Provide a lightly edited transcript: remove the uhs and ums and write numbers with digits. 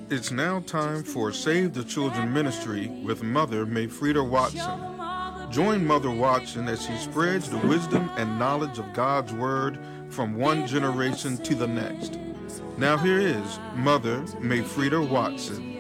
It's now time for Save the Children Ministry with Mother Mayfreda Watson. Join Mother Watson as she spreads the wisdom and knowledge of God's Word from one generation to the next. Now here is Mother Mayfreda Watson.